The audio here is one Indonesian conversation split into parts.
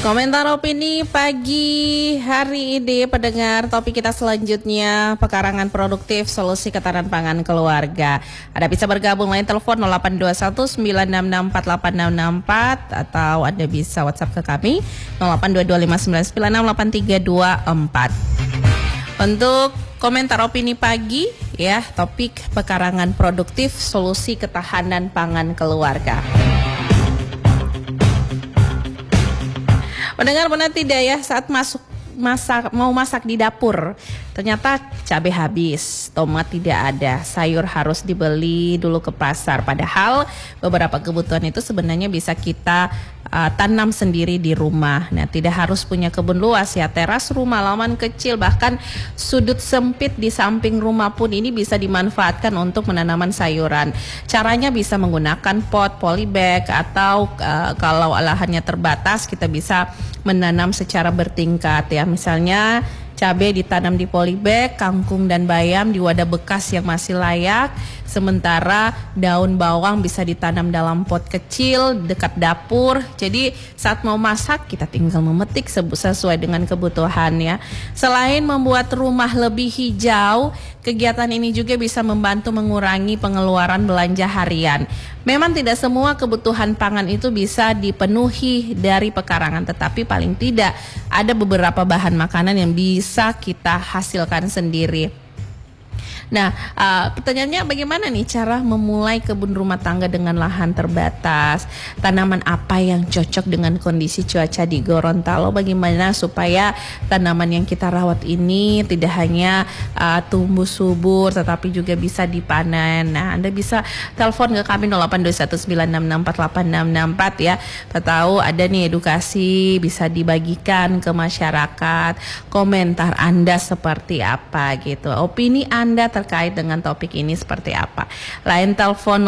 Komentar opini pagi hari ini pendengar, topik kita selanjutnya pekarangan produktif solusi ketahanan pangan keluarga. Anda bisa bergabung lain telepon 0821 966 48664 atau Anda bisa WhatsApp ke kami 082259968324. Untuk komentar opini pagi ya, topik pekarangan produktif solusi ketahanan pangan keluarga. Mendengar benar tidak ya, saat mau masak di dapur, ternyata cabai habis, tomat tidak ada, sayur harus dibeli dulu ke pasar. Padahal beberapa kebutuhan itu sebenarnya bisa kita tanam sendiri di rumah. Nah, tidak harus punya kebun luas ya, teras rumah, halaman kecil, bahkan sudut sempit di samping rumah pun ini bisa dimanfaatkan untuk menanaman sayuran. Caranya bisa menggunakan pot, polybag, atau kalau lahannya terbatas kita bisa menanam secara bertingkat ya. Misalnya cabai ditanam di polybag, kangkung dan bayam di wadah bekas yang masih layak, sementara daun bawang bisa ditanam dalam pot kecil dekat dapur. Jadi saat mau masak kita tinggal memetik sesuai dengan kebutuhan ya. Selain membuat rumah lebih hijau, kegiatan ini juga bisa membantu mengurangi pengeluaran belanja harian. Memang tidak semua kebutuhan pangan itu bisa dipenuhi dari pekarangan, tetapi paling tidak ada beberapa bahan makanan yang bisa kita hasilkan sendiri. Nah, pertanyaannya bagaimana nih cara memulai kebun rumah tangga dengan lahan terbatas? Tanaman apa yang cocok dengan kondisi cuaca di Gorontalo? Bagaimana supaya tanaman yang kita rawat ini tidak hanya tumbuh subur tetapi juga bisa dipanen? Nah, Anda bisa telepon ke kami 082196648664 ya. Tahu ada nih edukasi bisa dibagikan ke masyarakat. Komentar Anda seperti apa gitu? Opini Anda terkait dengan topik ini seperti apa? Lain telepon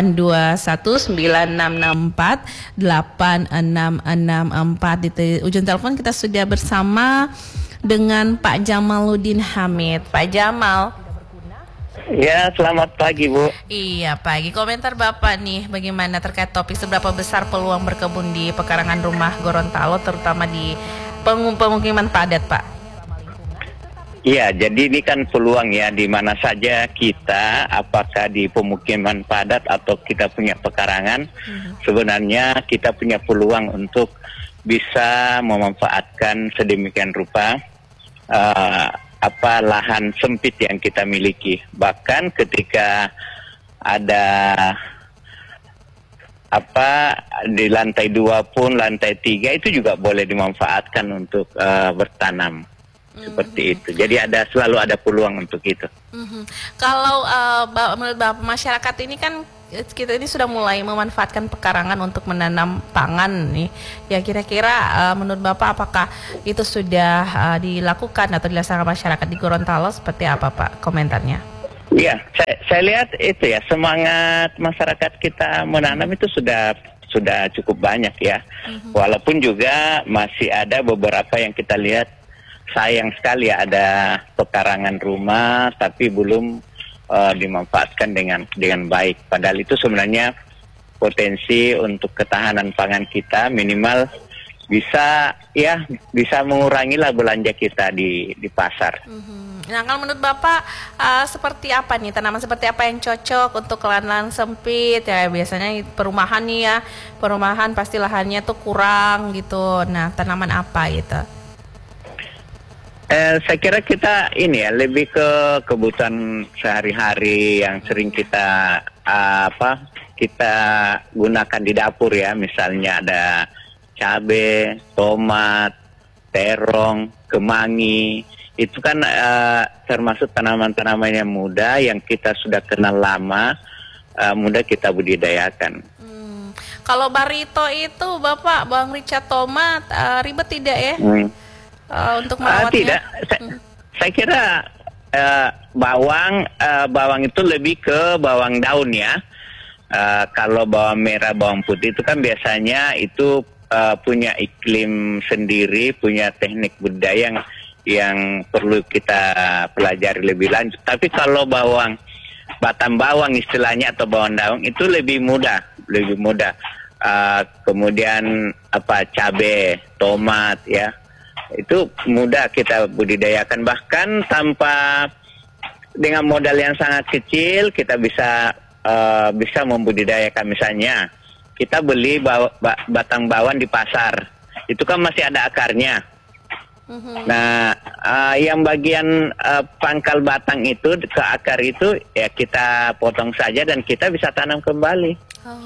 082196648664. Di ujung telepon kita sudah bersama dengan Pak Jamaluddin Hamid. Pak Jamal. Ya, selamat pagi Bu. Iya, pagi. Komentar Bapak nih bagaimana terkait topik seberapa besar peluang berkebun di pekarangan rumah Gorontalo, terutama di pemukiman padat, Pak? Iya, jadi ini kan peluang ya, di mana saja kita, apakah di pemukiman padat atau kita punya pekarangan, sebenarnya kita punya peluang untuk bisa memanfaatkan sedemikian rupa lahan sempit yang kita miliki. Bahkan ketika ada di lantai 2 pun, lantai 3 itu juga boleh dimanfaatkan untuk bertanam. Seperti itu. Jadi selalu ada peluang untuk itu. Kalau menurut Bapak, masyarakat ini kan kita ini sudah mulai memanfaatkan pekarangan untuk menanam pangan nih. Ya kira-kira menurut Bapak apakah itu sudah dilakukan atau dilaksanakan masyarakat di Gorontalo, seperti apa Pak komentarnya? Iya, saya lihat itu ya, semangat masyarakat kita menanam itu sudah cukup banyak ya. Walaupun juga masih ada beberapa yang kita lihat sayang sekali ya, ada pekarangan rumah tapi belum dimanfaatkan dengan baik. Padahal itu sebenarnya potensi untuk ketahanan pangan kita, minimal bisa mengurangilah belanja kita di pasar. Nah, kalau menurut Bapak seperti apa nih, tanaman seperti apa yang cocok untuk lahan sempit ya? Biasanya perumahan nih ya, perumahan pasti lahannya tuh kurang gitu. Nah, tanaman apa gitu? Saya kira kita ini ya, lebih ke kebutuhan sehari-hari yang sering kita kita gunakan di dapur ya. Misalnya ada cabai, tomat, terong, kemangi. Itu kan termasuk tanaman-tanaman yang muda yang kita sudah kenal lama, mudah kita budidayakan. Kalau barito itu Bapak, Bang Richard, tomat ribet tidak ya? Untuk merawatnya? Tidak, saya kira bawang itu lebih ke bawang daun ya. Kalau bawang merah, bawang putih itu kan biasanya itu punya iklim sendiri, punya teknik budidaya yang perlu kita pelajari lebih lanjut. Tapi kalau batang bawang istilahnya atau bawang daun itu lebih mudah. kemudian cabai, tomat ya. Itu mudah kita budidayakan, bahkan tanpa dengan modal yang sangat kecil kita bisa membudidayakan. Misalnya kita beli batang bawang di pasar, itu kan masih ada akarnya. Nah, yang bagian pangkal batang itu ke akar itu ya kita potong saja dan kita bisa tanam kembali.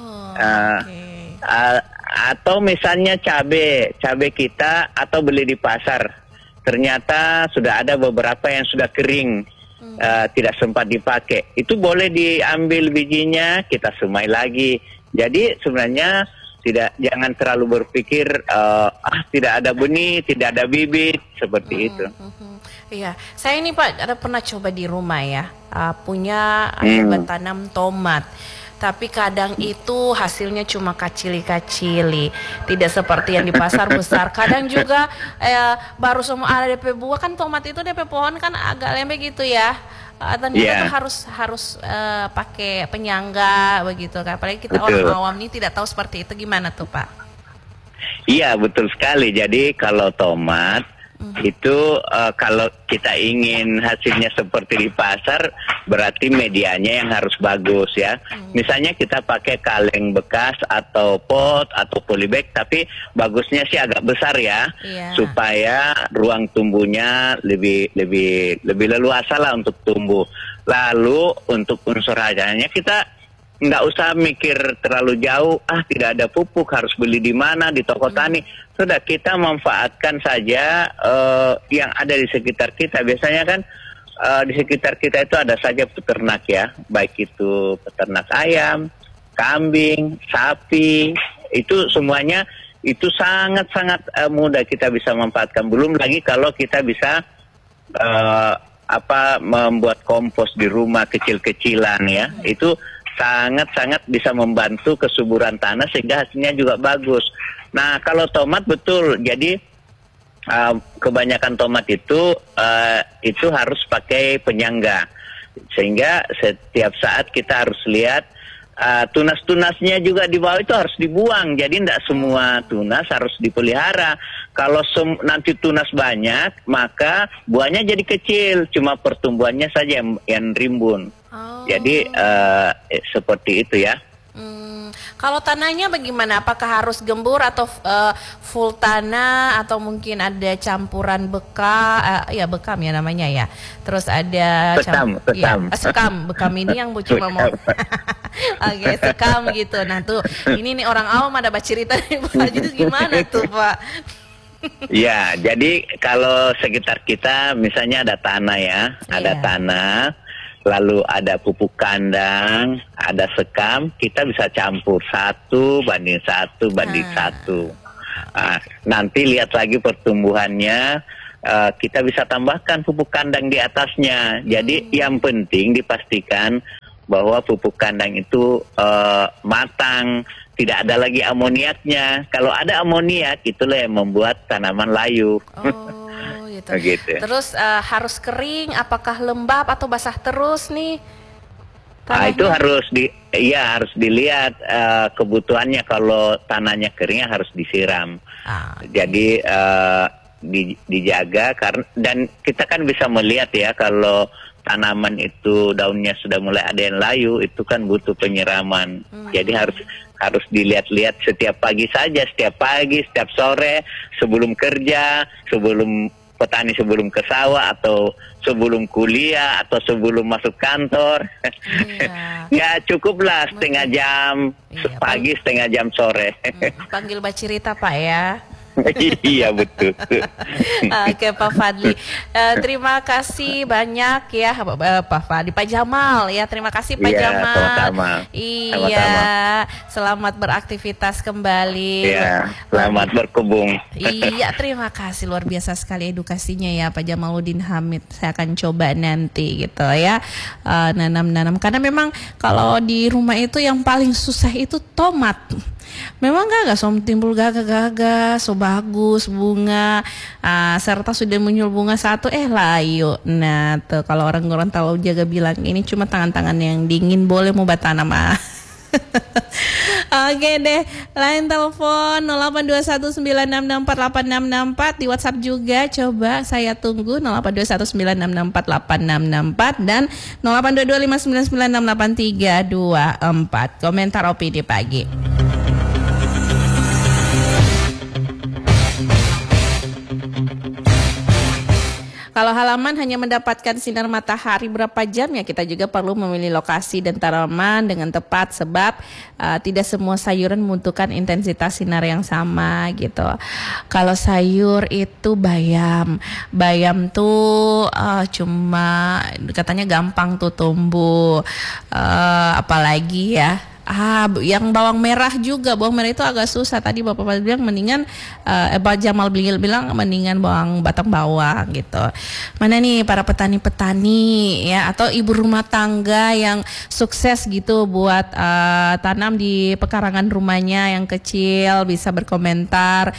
Atau misalnya cabai kita atau beli di pasar, ternyata sudah ada beberapa yang sudah kering, tidak sempat dipakai, itu boleh diambil bijinya, kita semai lagi. Jadi sebenarnya jangan terlalu berpikir tidak ada benih, tidak ada bibit seperti itu. Iya, saya ini Pak ada pernah coba di rumah ya, punya tanam tomat. Tapi kadang itu hasilnya cuma kacili-kacili, tidak seperti yang di pasar besar. Kadang juga baru semua ada DP buah, kan tomat itu DP pohon kan agak lembek gitu ya. Ternyata tuh harus pakai penyangga begitu kan. Apalagi kita orang awam ini tidak tahu seperti itu, gimana tuh Pak? Iya betul sekali. Jadi kalau tomat itu kalau kita ingin hasilnya seperti di pasar, berarti medianya yang harus bagus ya. Misalnya kita pakai kaleng bekas atau pot atau polybag, tapi bagusnya sih agak besar ya, supaya ruang tumbuhnya lebih leluasa lah untuk tumbuh. Lalu untuk unsur hajanya kita nggak usah mikir terlalu jauh, tidak ada pupuk, harus beli di mana, di toko tani. Sudah, kita manfaatkan saja yang ada di sekitar kita. Biasanya kan di sekitar kita itu ada saja peternak ya, baik itu peternak ayam, kambing, sapi, itu semuanya itu sangat-sangat mudah kita bisa manfaatkan. Belum lagi kalau kita bisa membuat kompos di rumah kecil-kecilan ya, itu sangat-sangat bisa membantu kesuburan tanah sehingga hasilnya juga bagus. Nah, kalau tomat betul, jadi kebanyakan tomat itu harus pakai penyangga, sehingga setiap saat kita harus lihat tunas-tunasnya juga di bawah itu harus dibuang. Jadi tidak semua tunas harus dipelihara. Kalau nanti tunas banyak, maka buahnya jadi kecil, cuma pertumbuhannya saja yang rimbun. Jadi seperti itu ya. Kalau tanahnya bagaimana? Apakah harus gembur atau full tanah, atau mungkin ada campuran bekam ya namanya ya. Terus ada sekam. Bekam ini yang Bu cuma mau. Oke, sekam gitu. Nah tuh, ini nih orang awam ada cerita nih Pak. Jadi gimana tuh Pak? Ya, jadi kalau sekitar kita misalnya ada tanah ya, ada tanah. Lalu ada pupuk kandang, ada sekam, kita bisa campur 1:1 banding 1. Nanti lihat lagi pertumbuhannya, kita bisa tambahkan pupuk kandang di atasnya. Jadi yang penting dipastikan bahwa pupuk kandang itu matang, tidak ada lagi amoniaknya. Kalau ada amoniak, itulah yang membuat tanaman layu. Gitu. Terus harus kering, apakah lembab atau basah terus nih? Itu harus dilihat kebutuhannya. Kalau tanahnya keringnya harus disiram. Jadi dijaga dan kita kan bisa melihat ya, kalau tanaman itu daunnya sudah mulai ada yang layu, itu kan butuh penyiraman. Jadi harus dilihat-lihat setiap pagi saja, setiap sore, sebelum kerja, petani sebelum ke sawah, atau sebelum kuliah, atau sebelum masuk kantor. Ya cukuplah setengah jam pagi, setengah jam sore. Panggil Bacirita Pak ya. Iya betul. Oke Pak Fadli, terima kasih banyak ya Pak Fadli, Pak Jamal ya, terima kasih Pak Jamal. Sama-sama. Iya, selamat beraktivitas kembali. Iya, selamat berkebun. Iya, terima kasih, luar biasa sekali edukasinya ya Pak Jamaluddin Hamid. Saya akan coba nanti gitu ya, nanam karena memang kalau di rumah itu yang paling susah itu tomat. Memang gak timbul gagah-gagah, so bagus bunga, serta sudah muncul bunga satu layu. Nah tuh kalau orang Gorontalo jaga bilang ini cuma tangan-tangan yang dingin boleh mau tanam Oke deh, lain telepon 082196648664, di WhatsApp juga coba saya tunggu 082196648664 dan 082259968324. Komentar opini pagi. Kalau halaman hanya mendapatkan sinar matahari berapa jam, ya kita juga perlu memilih lokasi dan tanaman dengan tepat, sebab tidak semua sayuran membutuhkan intensitas sinar yang sama gitu. Kalau sayur itu bayam tuh cuma katanya gampang tuh tumbuh, apalagi ya. Yang bawang merah juga, bawang merah itu agak susah. Tadi Bapak bilang mendingan, Pak Jamal bilang mendingan bawang batang bawang gitu. Mana nih para petani-petani ya, atau ibu rumah tangga yang sukses gitu buat tanam di pekarangan rumahnya yang kecil, bisa berkomentar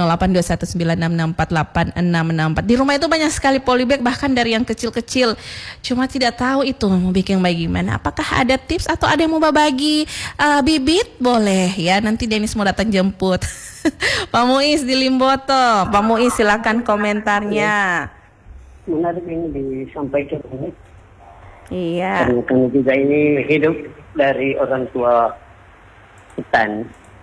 082196648664. Di rumah itu banyak sekali polybag, bahkan dari yang kecil-kecil. Cuma tidak tahu itu mau bikin bagaimana. Apakah ada tips atau ada yang mau berbagi bibit? Boleh ya, nanti Dennis mau datang jemput. Pak Muiz di Limboto. Pak Muiz silakan komentarnya. Menarik ini disampaikan ini. Iya. Karena kami juga ini hidup dari orang tua petani.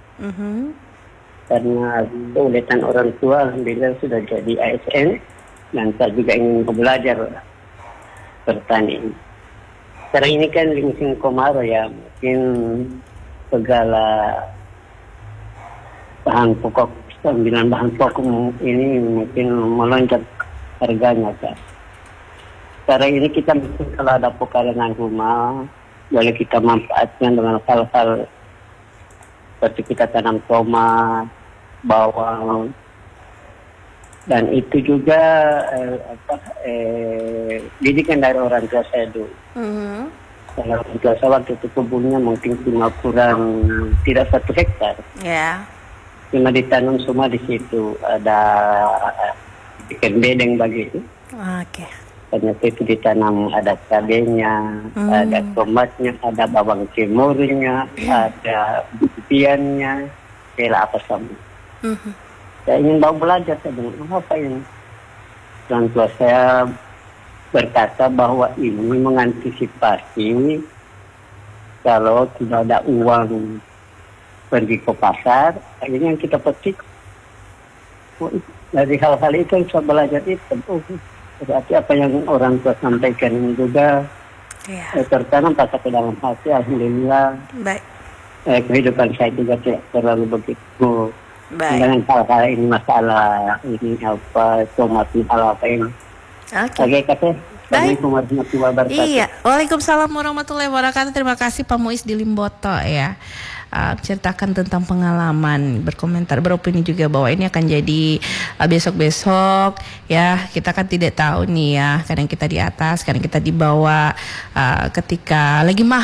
Karena keuletan orang tua alhamdulillah sudah jadi ASN, dan saya juga ingin belajar bertani. Sekarang ini kan di musim kemarau ya, mungkin segala bahan pokok, 9 bahan pokok ini mungkin melonjak harganya kan. Sekarang ini kita mungkin kalau ada pekarangan rumah, boleh kita manfaatkan dengan hal-hal seperti kita tanam tomat, bawang, dan itu juga didikan dari orang tua saya dulu. Kalau orang tua saya waktu itu kebunnya mungkin cuma kurang tidak 1 hektar. Ya. Cuma ditanam semua di situ, ada ikan bedeng begitu. Oke. Ternyata itu ditanam, ada cabenya, ada tomatnya, ada bawang timurnya, ada bibiannya, segala apa sama. Saya ingin mau belajar, saya bilang, apa ini? Dan tua saya berkata bahwa ini mengantisipasi kalau tidak ada uang pergi ke pasar, akhirnya kita petik. Dari hal-hal itu saya belajar itu. Berarti apa yang orang tua sampaikan ini juga tertanam pada ke dalam hati. Alhamdulillah. Baik. Kehidupan saya juga tidak terlalu begitu. Dengan hal-hal ini, masalah ini apa, tomat hal apa ini. Oke, Kak. Assalamualaikum warahmatullahi wabarakatuh. Iya, waalaikumsalam warahmatullahi wabarakatuh. Terima kasih Pak Muiz di Limboto ya. Ceritakan tentang pengalaman, berkomentar, beropini juga bahwa ini akan jadi besok-besok ya. Kita kan tidak tahu nih ya, kadang kita di atas, kadang kita di bawah, ketika lagi mahal